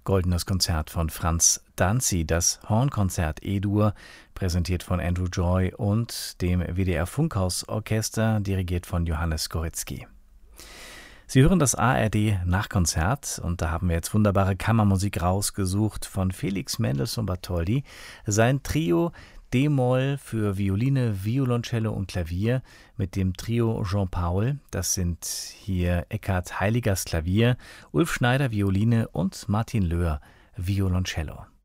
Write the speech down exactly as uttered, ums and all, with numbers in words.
Goldenes Konzert von Franz Danzi, das Hornkonzert E-Dur, präsentiert von Andrew Joy und dem W D R Funkhausorchester, dirigiert von Johannes Skoritzky. Sie hören das A R D Nachkonzert und da haben wir jetzt wunderbare Kammermusik rausgesucht von Felix Mendelssohn Bartholdy. Sein Trio D-Moll für Violine, Violoncello und Klavier mit dem Trio Jean Paul. Das sind hier Eckhard Heiligers Klavier, Ulf Schneider Violine und Martin Löhr Violoncello.